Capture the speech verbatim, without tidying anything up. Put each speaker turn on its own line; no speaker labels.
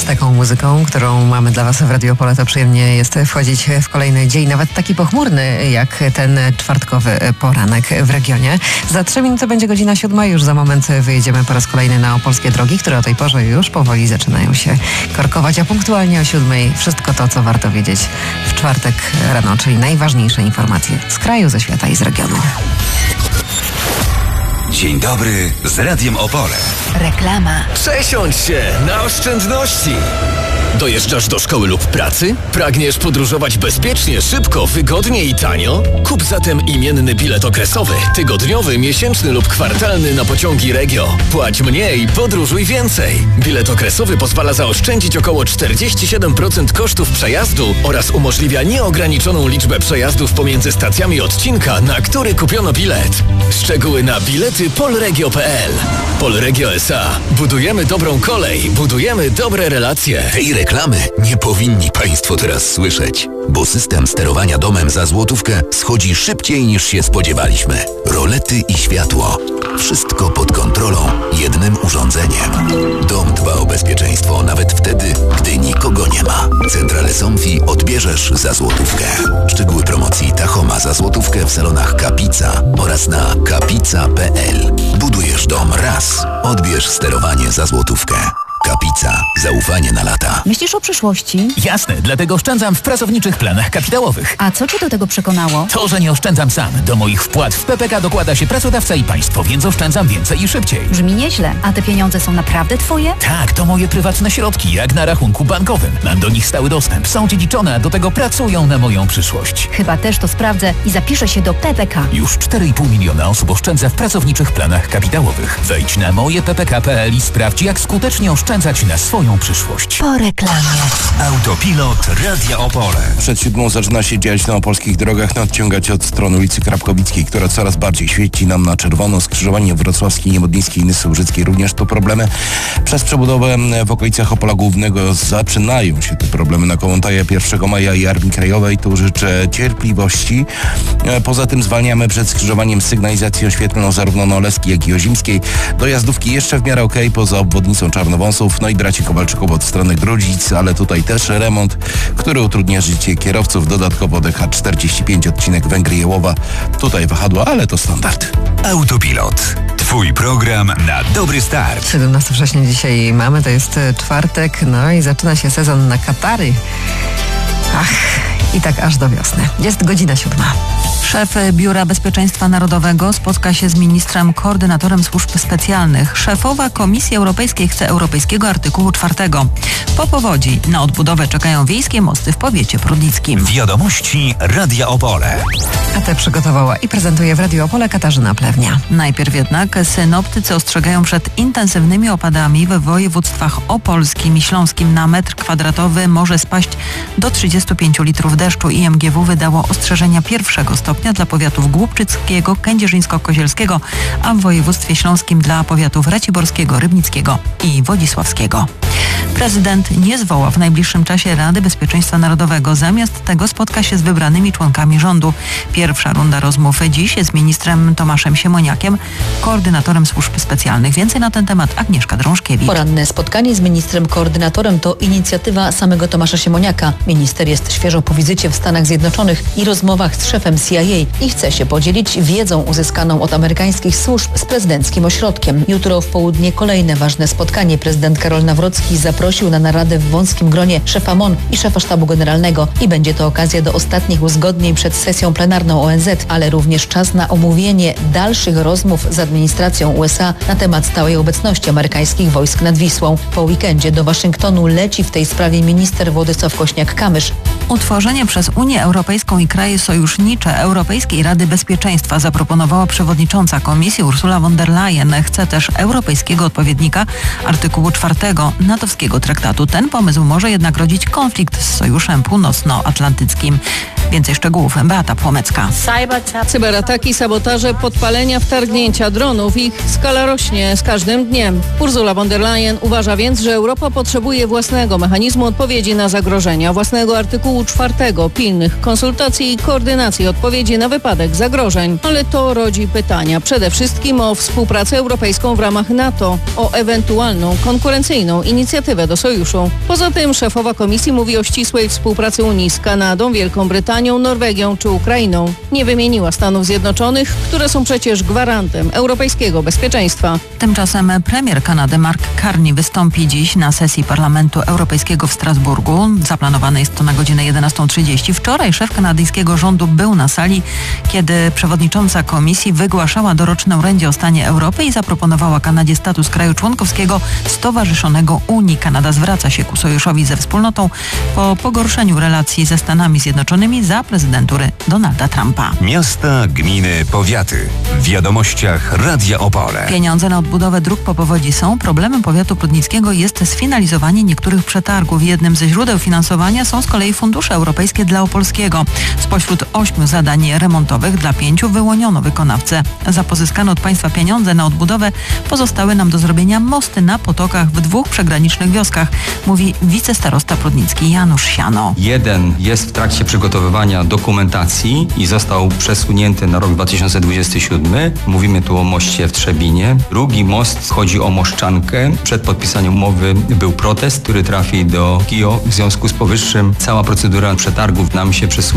taką muzyką, którą mamy dla Was w Radio Opole, to przyjemnie jest wchodzić w kolejny dzień, nawet taki pochmurny jak ten czwartkowy poranek w regionie. Za trzy minuty będzie godzina siódma, już za moment wyjedziemy po raz kolejny na opolskie drogi, które o tej porze już powoli zaczynają się korkować, a punktualnie o siódmej wszystko to, co warto wiedzieć w czwartek rano, czyli najważniejsze informacje z kraju, ze świata i z regionu.
Dzień dobry z Radiem Opole.
Reklama.
Przesiądź się na oszczędności. Dojeżdżasz do szkoły lub pracy? Pragniesz podróżować bezpiecznie, szybko, wygodnie i tanio? Kup zatem imienny bilet okresowy, tygodniowy, miesięczny lub kwartalny na pociągi Regio. Płać mniej, podróżuj więcej. Bilet okresowy pozwala zaoszczędzić około czterdzieści siedem procent kosztów przejazdu oraz umożliwia nieograniczoną liczbę przejazdów pomiędzy stacjami odcinka, na który kupiono bilet. Szczegóły na bilety polregio kropka p l. Polregio S A. Budujemy dobrą kolej, budujemy dobre relacje.
Tej reklamy nie powinni Państwo teraz słyszeć, bo system sterowania domem za złotówkę schodzi szybciej niż się spodziewaliśmy. Rolety i światło. Wszystko pod kontrolą jednym urządzeniem. Dom dba o bezpieczeństwo nawet wtedy, gdy nikogo nie ma. Centrale Somfy odbierzesz za złotówkę. Szczegóły promocji Tachoma za złotówkę w salonach Kapica oraz na kapica kropka p l. Budujesz dom raz, odbierz sterowanie za złotówkę. Kapica. Zaufanie na lata.
Myślisz o przyszłości?
Jasne, dlatego oszczędzam w pracowniczych planach kapitałowych.
A co Cię do tego przekonało?
To, że nie oszczędzam sam. Do moich wpłat w P P K dokłada się pracodawca i państwo, więc oszczędzam więcej i szybciej.
Brzmi nieźle. A te pieniądze są naprawdę Twoje?
Tak, to moje prywatne środki, jak na rachunku bankowym. Mam do nich stały dostęp, są dziedziczone, a do tego pracują na moją przyszłość.
Chyba też to sprawdzę i zapiszę się do P P K.
Już cztery i pół miliona osób oszczędza w pracowniczych planach kapitałowych. Wejdź na moje p p k kropka p l i sprawdź, jak skutecznie oszczędzać na swoją przyszłość.
Po reklamie.
Autopilot Radia Opole.
Przed siódmą zaczyna się dziać na opolskich drogach, nadciągać od strony ulicy Krapkowickiej, która coraz bardziej świeci nam na czerwono. Skrzyżowanie wrocławskiej, Niemodlińskiej i Nysa-Łużyckiej również tu problemy. Przez przebudowę w okolicach Opola Głównego zaczynają się te problemy na Kołątaja pierwszego maja i Armii Krajowej. Tu życzę cierpliwości. Poza tym zwalniamy przed skrzyżowaniem sygnalizacją świetlną zarówno na Oleskiej, jak i Ozimskiej. Dojazdówki jeszcze w miarę okej, poza obwodnicą Czarnowąsów, no i braci Kowalczyków od strony Grudzic, ale tutaj też remont, który utrudnia życie kierowców. Dodatkowo D H czterdzieści pięć, odcinek Węgry-Jełowa. Tutaj wahadło, ale to standard.
Autopilot. Twój program na dobry start.
siedemnastego września dzisiaj mamy, to jest czwartek, no i zaczyna się sezon na Katary. Ach, i tak aż do wiosny. Jest godzina siódma.
Szef Biura Bezpieczeństwa Narodowego spotka się z ministrem koordynatorem służb specjalnych. Szefowa Komisji Europejskiej chce europejskiego artykułu czwartego. Po powodzi na odbudowę czekają wiejskie mosty w powiecie prudnickim.
Wiadomości Radia Opole.
A te przygotowała i prezentuje w Radio Opole Katarzyna Plewnia.
Najpierw jednak synoptycy ostrzegają przed intensywnymi opadami w województwach opolskim i śląskim. Na metr kwadratowy może spaść do trzydziestu pięciu litrów deszczu. I M G W wydało ostrzeżenia pierwszego stopnia dla powiatów głubczyckiego, kędzierzyńsko-kozielskiego, a w województwie śląskim dla powiatów raciborskiego, rybnickiego i wodzisławskiego. Prezydent nie zwoła w najbliższym czasie Rady Bezpieczeństwa Narodowego. Zamiast tego spotka się z wybranymi członkami rządu. Pierwsza runda rozmów dziś z ministrem Tomaszem Siemoniakiem, koordynatorem służb specjalnych. Więcej na ten temat Agnieszka Drążkiewicz.
Poranne spotkanie z ministrem koordynatorem to inicjatywa samego Tomasza Siemoniaka. Minister jest świeżo po wizycie w Stanach Zjednoczonych i rozmowach z szefem C I A i chce się podzielić wiedzą uzyskaną od amerykańskich służb z prezydenckim ośrodkiem. Jutro w południe kolejne ważne spotkanie. Prezydent Karol Nawrocki zaprosił na naradę w wąskim gronie szefa M O N i szefa Sztabu Generalnego i będzie to okazja do ostatnich uzgodnień przed sesją plenarną O N Z, ale również czas na omówienie dalszych rozmów z administracją U S A na temat stałej obecności amerykańskich wojsk nad Wisłą. Po weekendzie do Waszyngtonu leci w tej sprawie minister Władysław Kośniak-Kamysz.
Utworzenie przez Unię Europejską i kraje sojusznicze Europejskiej Rady Bezpieczeństwa zaproponowała przewodnicząca Komisji Ursula von der Leyen. Chce też europejskiego odpowiednika artykułu czwartego natowskiego traktatu. Ten pomysł może jednak rodzić konflikt z Sojuszem Północnoatlantyckim. Więcej szczegółów Beata Płomecka.
Cyberataki, sabotaże, podpalenia, wtargnięcia dronów. Ich skala rośnie z każdym dniem. Ursula von der Leyen uważa więc, że Europa potrzebuje własnego mechanizmu odpowiedzi na zagrożenia, własnego artykułu artykułu czwartego pilnych konsultacji i koordynacji odpowiedzi na wypadek zagrożeń. Ale to rodzi pytania przede wszystkim o współpracę europejską w ramach NATO, o ewentualną konkurencyjną inicjatywę do sojuszu. Poza tym szefowa komisji mówi o ścisłej współpracy Unii z Kanadą, Wielką Brytanią, Norwegią czy Ukrainą. Nie wymieniła Stanów Zjednoczonych, które są przecież gwarantem europejskiego bezpieczeństwa.
Tymczasem premier Kanady Mark Carney wystąpi dziś na sesji Parlamentu Europejskiego w Strasburgu. Zaplanowane jest to na godzinę jedenastą trzydzieści. Wczoraj szef kanadyjskiego rządu był na sali, kiedy przewodnicząca komisji wygłaszała doroczne orędzie o stanie Europy i zaproponowała Kanadzie status kraju członkowskiego stowarzyszonego Unii. Kanada zwraca się ku sojuszowi ze wspólnotą po pogorszeniu relacji ze Stanami Zjednoczonymi za prezydentury Donalda Trumpa.
Miasta, gminy, powiaty. W wiadomościach Radia Opole.
Pieniądze na odbudowę dróg po powodzi są. Problemem powiatu prudnickiego jest sfinalizowanie niektórych przetargów. Jednym ze źródeł finansowania są z kolei fundusze europejskie dla Opolskiego. Spośród ośmiu zadań remontowych dla pięciu wyłoniono wykonawcę. Za pozyskane od państwa pieniądze na odbudowę pozostały nam do zrobienia mosty na potokach w dwóch przegranicznych wioskach, mówi wicestarosta prudnicki Janusz Siano.
Jeden jest w trakcie przygotowywania dokumentacji i został przesunięty na rok dwa tysiące dwudziesty siódmy. Mówimy tu o moście w Trzebinie. Drugi most chodzi o Moszczankę. Przed podpisaniem umowy był protest, który trafi do K I O. W związku z powyższym cała procedura przetargów nam się przesunęła